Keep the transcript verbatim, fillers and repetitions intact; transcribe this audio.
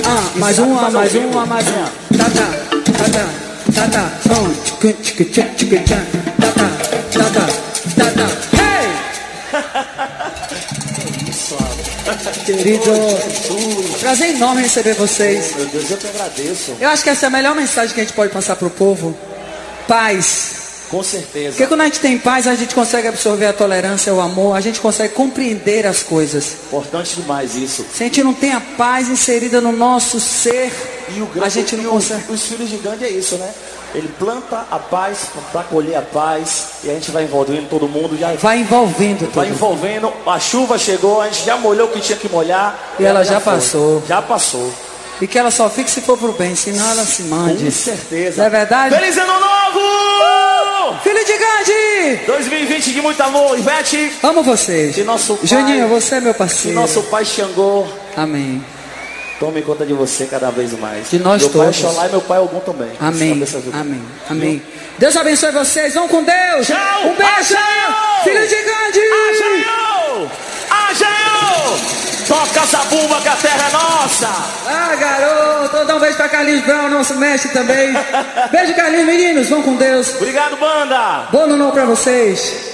Ah, mais uma, mais uma, mais uma. Tá, tá, tá, tá, tá, tá. Um, tchica, tchica, tchica, tchica, tchica. Tá, tá, tá, tá, tá, tá. Hey! Querido, prazer enorme receber vocês. Meu Deus, eu te agradeço. Eu acho que essa é a melhor mensagem que a gente pode passar pro povo. Paz. Com certeza. Porque quando a gente tem paz, a gente consegue absorver a tolerância, o amor, a gente consegue compreender as coisas. Importante demais isso. Se a gente não tem a paz inserida no nosso ser, e o grande, a gente não e consegue. Os, os filhos de Gandhi é isso, né? Ele planta a paz para colher a paz. E a gente vai envolvendo todo mundo. Já vai envolvendo todo Vai envolvendo. A chuva chegou, a gente já molhou o que tinha que molhar. E, e ela, ela já, já passou. Já passou. E que ela só fique se for pro bem, senão ela se mande. Com certeza. Não é verdade? Feliz ano novo! Uh! Filho de Gandhi! dois mil e vinte de muito amor, Ivete. Amo vocês. Que nosso pai, Juninho, você é meu parceiro. Que nosso pai Xangô. Amém. Tome conta de você cada vez mais. De nós meu todos. Meu pai Xolá e meu pai Ogum também. Amém. Amém. Amém. Deus abençoe vocês. Vão com Deus. Tchau. Um beijo. Ajaio. Filho de Gandhi. Ajaio. Ajaio. Toca essa bumba que a terra é nossa. Ah, garoto. Dá um beijo pra Carlinhos Brown, nosso mestre também. Beijo, Carlinhos. Meninos, vão com Deus. Obrigado, banda. Bom ano novo pra vocês.